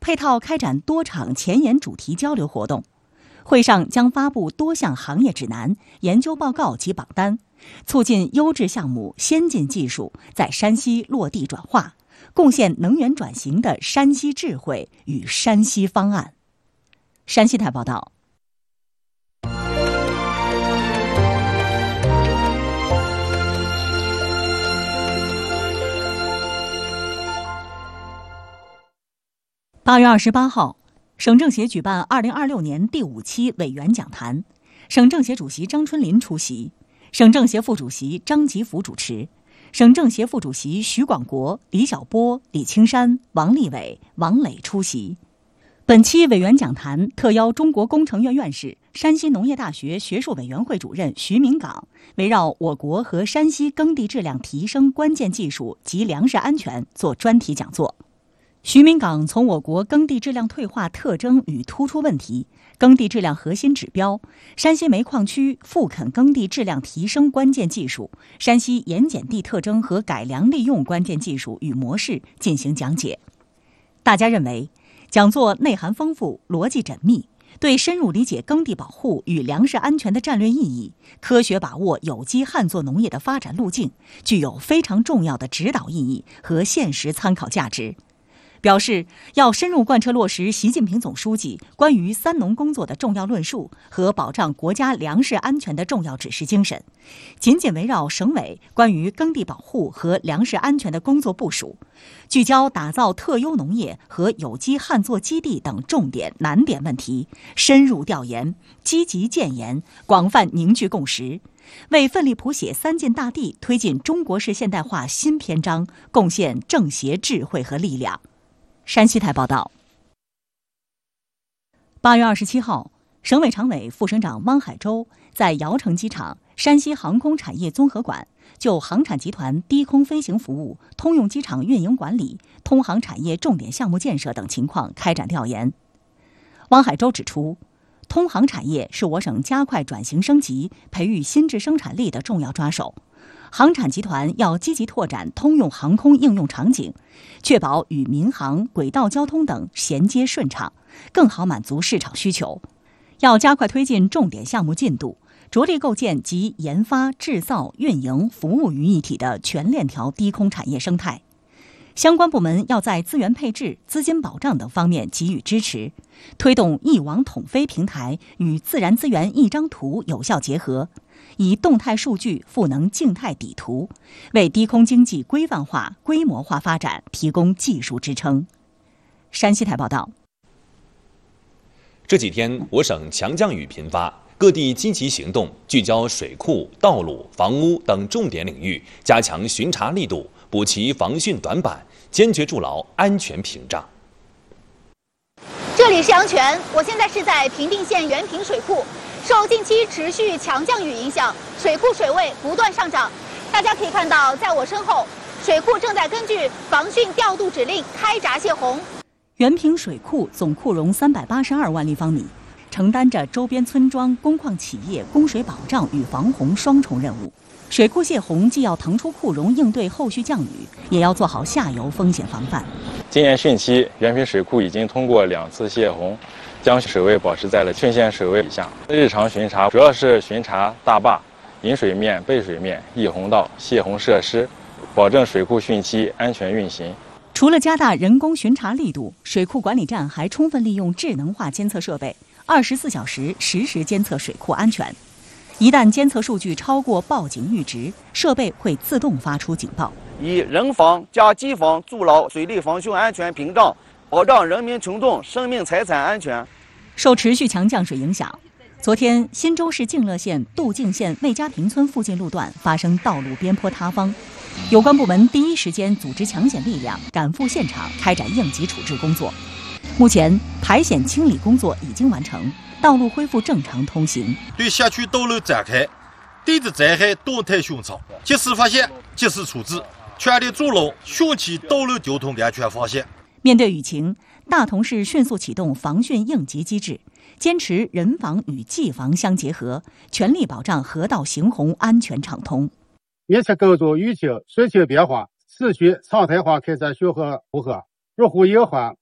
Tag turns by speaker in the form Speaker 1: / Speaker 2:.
Speaker 1: 配套开展多场前沿主题交流活动。会上将发布多项行业指南、研究报告及榜单，促进优质项目、先进技术在山西落地转化，贡献能源转型的山西智慧与山西方案。山西台报道。8月28号，省政协举办2026年第5期委员讲坛，省政协主席张春林出席，省政协副主席张吉福主持，省政协副主席徐广国、李晓波、李青山、王立伟、王磊出席。本期委员讲坛特邀中国工程院院士、山西农业大学学术委员会主任徐明岗，围绕我国和山西耕地质量提升关键技术及粮食安全做专题讲座。徐明岗从我国耕地质量退化特征与突出问题、耕地质量核心指标、山西煤矿区复垦耕地质量提升关键技术、山西盐碱地特征和改良利用关键技术与模式进行讲解。大家认为，讲座内涵丰富、逻辑缜密，对深入理解耕地保护与粮食安全的战略意义、科学把握有机旱作农业的发展路径，具有非常重要的指导意义和现实参考价值。表示要深入贯彻落实习近平总书记关于三农工作的重要论述和保障国家粮食安全的重要指示精神，紧紧围绕省委关于耕地保护和粮食安全的工作部署，聚焦打造特优农业和有机旱作基地等重点难点问题，深入调研，积极建言，广泛凝聚共识，为奋力谱写三晋大地推进中国式现代化新篇章贡献政协智慧和力量。山西台报道。8月27号，省委常委、副省长汪海洲在姚城机场山西航空产业综合馆就航产集团低空飞行服务、通用机场运营管理、通航产业重点项目建设等情况开展调研。汪海洲指出，通航产业是我省加快转型升级、培育新质生产力的重要抓手。航产集团要积极拓展通用航空应用场景，确保与民航、轨道交通等衔接顺畅，更好满足市场需求。要加快推进重点项目进度，着力构建集研发、制造、运营、服务于一体的全链条低空产业生态。相关部门要在资源配置、资金保障等方面给予支持，推动一网统飞平台与自然资源一张图有效结合，以动态数据赋能静态底图，为低空经济规范化、规模化发展提供技术支撑。山西台报道。
Speaker 2: 这几天，我省强降雨频发，各地积极行动，聚焦水库、道路、房屋等重点领域，加强巡查力度，补齐防汛短板，坚决筑牢安全屏障。
Speaker 3: 这里是阳泉，我现在是在平定县原平水库。受近期持续强降雨影响，水库水位不断上涨。大家可以看到，在我身后，水库正在根据防汛调度指令开闸泄洪。
Speaker 1: 原平水库总库容382万立方米，承担着周边村庄、工矿企业供水保障与防洪双重任务。水库泄洪既要腾出库容应对后续降雨，也要做好下游风险防范。
Speaker 4: 今年汛期，原平水库已经通过2次泄洪，将水位保持在了汛县水位以下。日常巡查主要是巡查大坝、引水面、备水面、溢洪道、泄洪设施，保证水库汛期安全运行。
Speaker 1: 除了加大人工巡查力度，水库管理站还充分利用智能化监测设备，24小时实时监测水库安全。一旦监测数据超过报警阈值，设备会自动发出警报。
Speaker 5: 以人防加机防筑牢水利防汛安全屏障，保障人民群众生命财产安全。
Speaker 1: 受持续强降水影响，昨天新州市敬乐县杜敬县魏家坪村附近路段发生道路边坡塌方，有关部门第一时间组织抢险力量赶赴现场开展应急处置工作。目前排险清理工作已经完成，道路恢复正常通行。
Speaker 6: 对辖区道路展开地质灾害动态巡查，及时发现、及时处置，全力筑牢汛期道路交通安全防线。
Speaker 1: 面对雨情，大同市迅速启动防汛应急机制，坚持人防与技防相结合，全力保障河道行洪安全畅通。
Speaker 7: 密切关注雨情、水情变化，持续常态化开展汛河护河，入户隐患，